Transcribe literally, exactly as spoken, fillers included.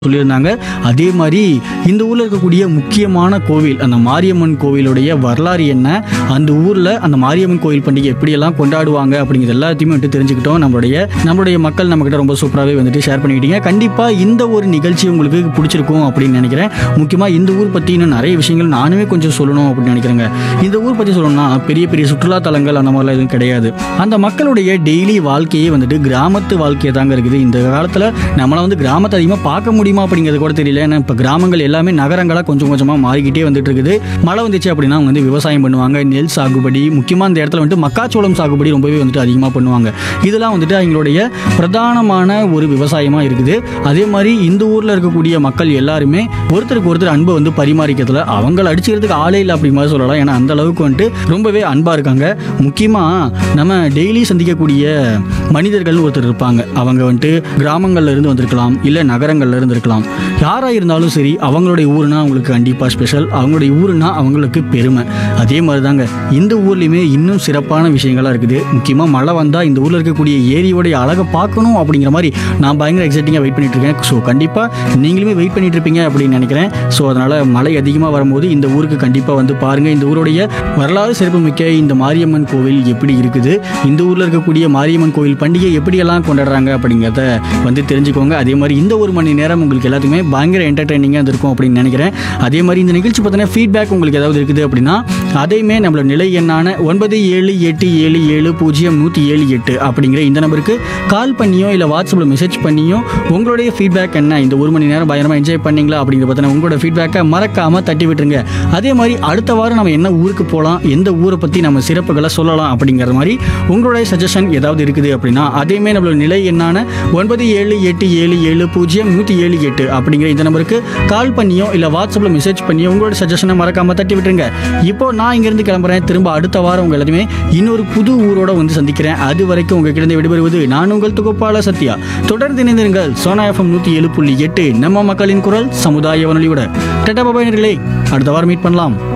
சொல்லியிருந்தாங்க. அதே மாதிரி இந்த ஊரில் இருக்கக்கூடிய முக்கியமான கோவில், அந்த மாரியம்மன் கோவிலுடைய வரலாறு என்ன, அந்த ஊரில் அந்த மாரியம்மன் கோவில் பண்டிகை எப்படியெல்லாம் கொண்டாடுவாங்க அப்படிங்கிறது எல்லாத்தையுமே வந்துட்டு தெரிஞ்சுக்கிட்டோம். நம்மளுடைய நம்மளுடைய மக்கள் நம்மக்கிட்ட ரொம்ப சூப்பராகவே வந்துட்டு ஷேர் பண்ணிக்கிட்டீங்க. கண்டிப்பாக இந்த ஒரு நிகழ்ச்சி உங்களுக்கு பிடிச்சிருக்கும் அப்படின்னு நினைக்கிறேன். முக்கியமாக இந்த ஊர் பற்றி இன்னும் நிறைய விஷயங்கள் நானுமே கொஞ்சம் சொல்லணும் அப்படின்னு நினைக்கிறேங்க. இந்த ஊர் பற்றி சொல்லணும்னா பெரிய பெரிய சுற்றுலா தலங்கள் அந்த மாதிரிலாம் எதுவும் கிடையாது. அந்த மக்களுடைய டெய்லி வாழ்க்கையே வந்துட்டு கிராமத்து வாழ்க்கையை தாங்க இருக்குது. இந்த காலத்தில் நம்மளை வந்து கிராமத்தை அதிகமாக பார்க்க முடியும் அப்படிங்கிறது கூட தெரியல. ஏன்னா இப்போ கிராமங்கள் எல்லாமே நகரங்களாக கொஞ்சம் கொஞ்சமாக மாறிக்கிட்டே வந்துட்டு இருக்குது. மழை வந்துச்சு அப்படின்னா அவங்க வந்து விவசாயம் பண்ணுவாங்க, நெல் சாகுபடி, முக்கியமாக இந்த இடத்துல வந்துட்டு மக்காச்சோளம் சாகுபடி ரொம்பவே வந்துட்டு அதிகமாக பண்ணுவாங்க. இதெல்லாம் வந்துட்டு அவங்களுடைய பிரதானமான ஒரு விவசாயமாக இருக்குது. அதே மாதிரி இந்த ஊரில் இருக்கக்கூடிய மக்கள் எல்லாருமே ஒருத்தருக்கு ஒருத்தர் அன்பை வந்து பரிமாறிக்கிறதுல அவங்களை அடிச்சுக்கிறதுக்கு ஆளே இல்லை அப்படி மாதிரி சொல்லலாம். ஏன்னா அந்த அளவுக்கு வந்துட்டு ரொம்பவே அன்பாக இருக்காங்க. முக்கியமாக நம்ம டெய்லி சந்திக்கக்கூடிய மனிதர்கள் ஒருத்தர் இருப்பாங்க. அவங்க வந்துட்டு கிராமங்கள்ல இருந்து வந்திருக்கலாம், இல்லை நகரங்கள்ல இருந்து இருக்கலாம். யாராக இருந்தாலும் சரி, அவங்களுடைய ஊருனா அவங்களுக்கு கண்டிப்பாக ஸ்பெஷல், அவங்களுடைய ஊருனா அவங்களுக்கு பெருமை. அதே மாதிரி தாங்க இந்த ஊர்லேயுமே இன்னும் சிறப்பான விஷயங்கள்லாம் இருக்குது. முக்கியமாக மழை வந்தால் இந்த ஊரில் இருக்கக்கூடிய ஏரியோடைய அழகை பார்க்கணும் அப்படிங்கிற மாதிரி நான் பயங்கர எக்ஸைட்டிங்காக வெயிட் பண்ணிட்டு இருக்கேன். ஸோ கண்டிப்பாக நீங்களுமே வெயிட் பண்ணிட்டு இருப்பீங்க அப்படின்னு நினைக்கிறேன். ஸோ அதனால் மழை அதிகமாக வரும்போது இந்த ஊருக்கு கண்டிப்பாக வந்து பாருங்கள். இந்த ஊருடைய வரலாறு சிறப்புமிக்க இந்த மாரியம்மன் கோவில் எப்படி இருக்குது, இந்த ஊரில் இருக்கக்கூடிய மாரியம்மன் கோவில் பண்டிகை எப்படியெல்லாம் கொண்டாடுறாங்க அப்படிங்கிறத வந்து தெரிஞ்சுக்கோங்க. அதே மாதிரி இந்த ஒரு மணி நேரம் உங்களுக்கு எல்லாத்துக்குமே பயங்கர என்டர்டெய்னிங்காக இருக்கும் அப்படின்னு நினைக்கிறேன். அதே மாதிரி இந்த நிகழ்ச்சி பார்த்தீங்கன்னா ஃபீட்பேக் உங்களுக்கு ஏதாவது இருக்குது அப்படின்னா அதையுமே நம்மளோட நிலை எண்ணான ஒன்பது ஏழு எட்டு ஏழு ஏழு பூஜ்ஜியம் நூற்றி ஏழு எட்டு அப்படிங்கிற இந்த நம்பருக்கு கால் பண்ணியோ இல்லை வாட்ஸ்அப்பில் மெசேஜ் பண்ணியோ உங்களுடைய ஃபீட்பேக் என்ன, இந்த ஒரு மணி நேரம் பயங்கரமாக என்ஜாய் பண்ணீங்களா அப்படிங்கிற பார்த்தீங்கன்னா உங்களோட ஃபீட்பேக்கை மறக்காமல் தட்டி விட்டுருங்க. அதே மாதிரி அடுத்த வாரம் நம்ம என்ன ஊருக்கு போகலாம், எந்த ஊரை பற்றி நம்ம சிறப்புகளை சொல்லலாம் அப்படிங்கிற மாதிரி உங்களுடைய சஜஷன் ஏதாவது இருக்குது அப்படின்னா அதையுமே நம்மளோட நிலை எண்ணான ஒன்பது ஏழு எட்டு ஏழு ஏழு பூஜ்ஜியம் நூற்றி ஏழு எட்டு அப்படிங்கிற இந்த நம்பருக்கு கால் பண்ணியோ இல்லை வாட்ஸ்அப்பில் மெசேஜ் பண்ணியோ உங்களோட சஜஷனை மறக்காமல் தட்டி விட்டுருங்க. இப்போ நான் இங்கேருந்து கிளம்புறேன். திரும்ப அடுத்த வாரம் உங்கள் எல்லாத்தையுமே இன்னொரு புது ஊரோட வந்து சந்திக்கிறேன். அது வரைக்கும் உங்ககிட்ட விடுபடுவது நான் உங்கள் தொகுப்பாளர் சத்யா. தொடர்ந்து இணைந்திருங்கள் சோனா எஃப்எம் நூற்றி ஏழு புள்ளி எட்டு நம்ம மக்களின் குரல் சமுதாய வானொலியோட. டட்டா பாபாய் நேயர்களே, அடுத்த வாரம் மீட் பண்ணலாம்.